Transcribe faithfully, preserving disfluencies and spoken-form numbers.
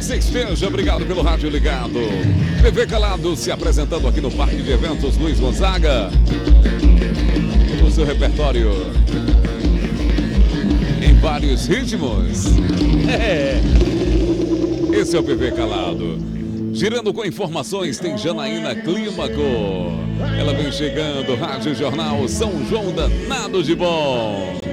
você esteja, obrigado pelo rádio ligado. P V Calado se apresentando aqui no Parque de Eventos Luiz Gonzaga. O seu repertório em vários ritmos. É. Esse é o P V Calado. Girando com informações, tem Janaína Clímaco. Ela vem chegando, Rádio Jornal São João Danado de Bom.